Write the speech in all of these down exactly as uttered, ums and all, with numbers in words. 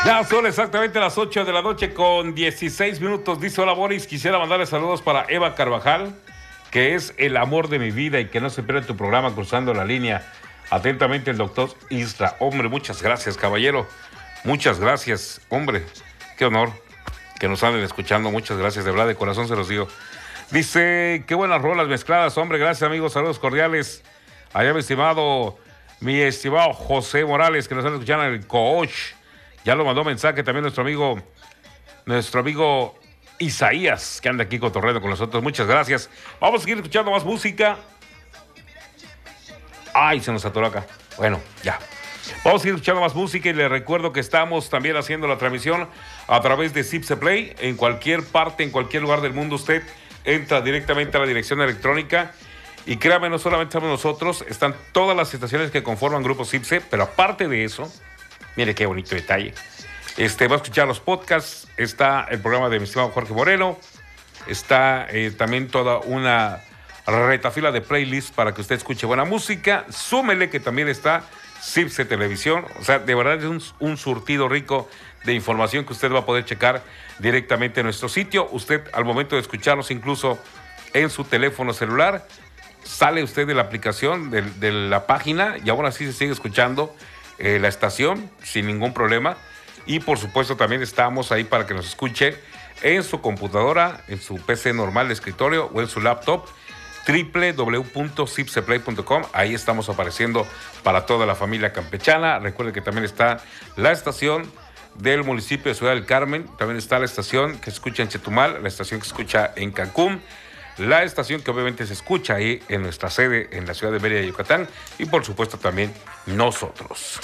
Ya son exactamente las ocho de la noche con dieciséis minutos. Dice: hola Boris, quisiera mandarle saludos para Eva Carvajal, que es el amor de mi vida y que no se pierde tu programa Cruzando la Línea. Atentamente el doctor Isra. Hombre, muchas gracias, caballero. Muchas gracias, hombre. Qué honor que nos anden escuchando. Muchas gracias, de verdad, de corazón se los digo. Dice: qué buenas rolas mezcladas, hombre. Gracias, amigos. Saludos cordiales. Allá mi estimado, mi estimado José Morales, que nos están escuchando en el coach. Ya lo mandó mensaje también nuestro amigo, nuestro amigo Isaías, que anda aquí cotorreando con nosotros. Muchas gracias. Vamos a seguir escuchando más música. Ay, se nos atoró acá. Bueno, ya. Vamos a seguir escuchando más música y les recuerdo que estamos también haciendo la transmisión a través de Zipse Play. En cualquier parte, en cualquier lugar del mundo, usted entra directamente a la dirección electrónica. Y créame, no solamente estamos nosotros, están todas las estaciones que conforman Grupo Zipse, pero aparte de eso, mire qué bonito detalle. Este, va a escuchar los podcasts, está el programa de mi estimado Jorge Moreno, está eh, también toda una retafila de playlists para que usted escuche buena música. Súmele que también está Zipse Televisión. O sea, de verdad es un, un surtido rico de información que usted va a poder checar directamente en nuestro sitio. Usted, al momento de escucharnos, incluso en su teléfono celular, sale usted de la aplicación, de, de la página, y aún así se sigue escuchando eh, la estación sin ningún problema. Y por supuesto también estamos ahí para que nos escuche en su computadora, en su P C normal de escritorio o en su laptop, doble u doble u doble u punto zipseplay punto com. Ahí estamos apareciendo para toda la familia campechana. Recuerden que también está la estación del municipio de Ciudad del Carmen, también está la estación que se escucha en Chetumal, la estación que se escucha en Cancún, la estación que obviamente se escucha ahí en nuestra sede en la ciudad de Mérida, Yucatán, y por supuesto también nosotros.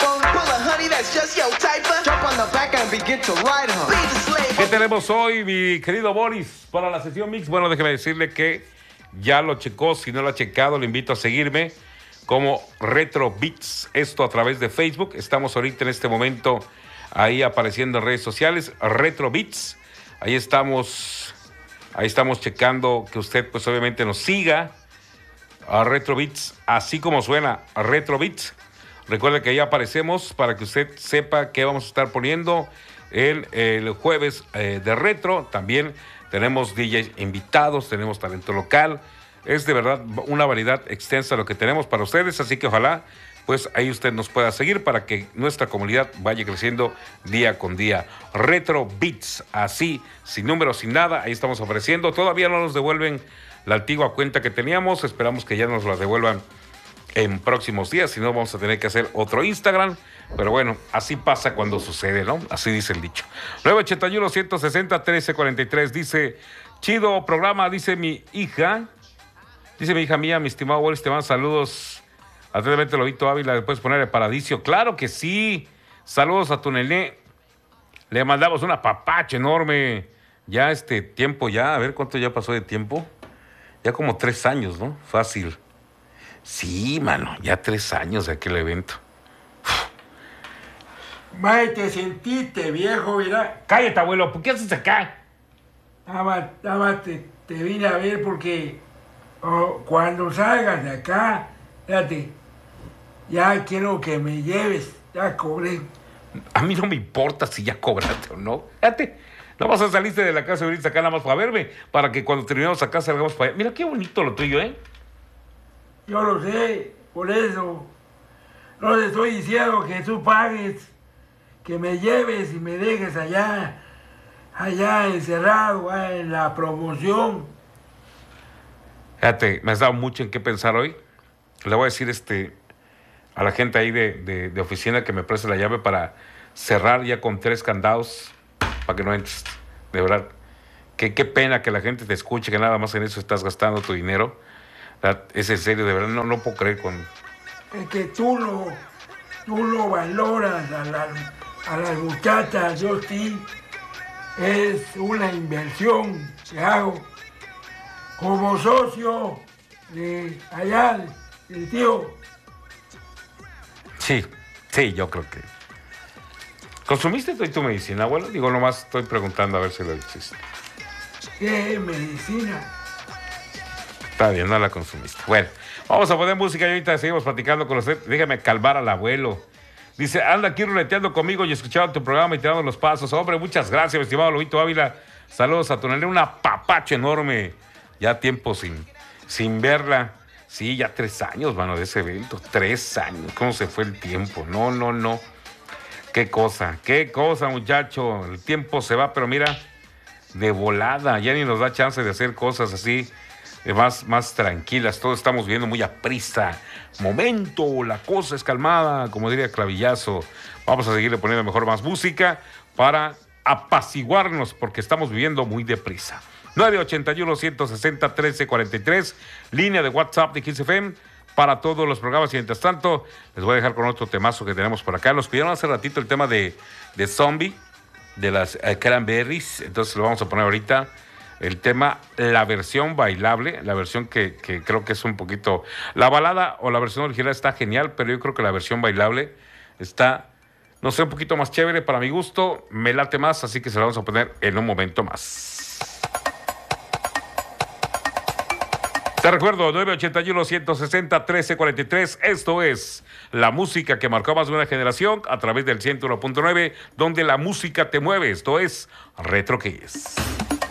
¿Qué tenemos hoy, mi querido Boris, para la sesión mix? Bueno, déjeme decirle que ya lo checó. Si no lo ha checado, le invito a seguirme como Retro Beats, esto a través de Facebook. Estamos ahorita en este momento ahí apareciendo en redes sociales, Retro Beats. Ahí estamos... Ahí estamos checando que usted, pues obviamente, nos siga a Retro Beats, así como suena, a Retro Beats. Recuerde que ahí aparecemos para que usted sepa qué vamos a estar poniendo el, el jueves eh, de retro. También tenemos D Js invitados, tenemos talento local. Es de verdad una variedad extensa lo que tenemos para ustedes, así que ojalá pues ahí usted nos pueda seguir para que nuestra comunidad vaya creciendo día con día. Retro Beats, así, sin números, sin nada, ahí estamos ofreciendo. Todavía no nos devuelven la antigua cuenta que teníamos, esperamos que ya nos la devuelvan en próximos días, si no vamos a tener que hacer otro Instagram, pero bueno, así pasa cuando sucede, ¿no? Así dice el dicho. nueve ochenta y uno, ciento sesenta, trece cuarenta y tres, dice, chido programa, dice mi hija, dice mi hija mía, mi estimado Boris, te mando saludos. Atentamente, Lobito Ávila, ¿le puedes poner el Paradiso? Claro que sí. Saludos a tu nené. Le mandamos un apapacho enorme. Ya este tiempo, ya, a ver cuánto ya pasó de tiempo. Ya como tres años, ¿no? Fácil. Sí, mano, ya tres años de aquel evento. May, te sentiste, viejo, ¿verdad? Cállate, abuelo, ¿por qué haces acá? Nada más, nada más te, te vine a ver porque oh, cuando salgas de acá, fíjate, ya quiero que me lleves, ya cobré. A mí no me importa si ya cobraste o no. Fíjate, no vas a salirte de la casa y venirte acá nada más para verme, para que cuando terminemos acá salgamos para allá. Mira qué bonito lo tuyo, ¿eh? Yo lo sé, por eso no te estoy diciendo que tú pagues, que me lleves y me dejes allá, allá encerrado, allá en la promoción. Fíjate, me has dado mucho en qué pensar hoy. Le voy a decir este a la gente ahí de, de, de oficina que me preste la llave para cerrar ya con tres candados para que no entres. De verdad, qué, qué pena que la gente te escuche, que nada más en eso estás gastando tu dinero. Es en serio, de verdad, no, no puedo creer con... Es que tú lo, tú lo valoras a, la, a las muchachas, yo sí. Es una inversión que hago como socio de allá, el tío. Sí, sí, yo creo que... ¿Consumiste tú y tu medicina, abuelo? Digo, nomás estoy preguntando a ver si lo hiciste. ¿Qué medicina? Está bien, no la consumiste. Bueno, vamos a poner música y ahorita seguimos platicando con usted. Déjame calmar al abuelo. Dice, anda aquí ruleteando conmigo y escuchando tu programa y tirando los pasos. Hombre, muchas gracias, mi estimado Lobito Ávila. Saludos a Tonelé, un apapacho enorme. Ya tiempo sin, sin verla. Sí, ya tres años, mano, de ese evento. Tres años. ¿Cómo se fue el tiempo? No, no, no. Qué cosa, qué cosa, muchacho. El tiempo se va, pero mira, de volada. Ya ni nos da chance de hacer cosas así, eh, más, más tranquilas. Todos estamos viviendo muy a prisa. Momento, la cosa es calmada, como diría Clavillazo. Vamos a seguirle poniendo mejor más música para apaciguarnos, porque estamos viviendo muy deprisa. nueve ochenta y uno, ciento sesenta, trece cuarenta y tres, línea de WhatsApp de Kiss F M para todos los programas. Y mientras tanto, les voy a dejar con otro temazo que tenemos por acá. Nos pidieron hace ratito el tema de, de Zombie, de las uh, Cranberries. Entonces lo vamos a poner ahorita. El tema, la versión bailable, la versión que, que creo que es un poquito... La balada o la versión original está genial, pero yo creo que la versión bailable está, no sé, un poquito más chévere para mi gusto. Me late más, así que se la vamos a poner en un momento más. Te recuerdo, nueve ochenta y uno, ciento sesenta, trece cuarenta y tres. Esto es la música que marcó más de una generación a través del ciento uno punto nueve, donde la música te mueve. Esto es Retro Kiss.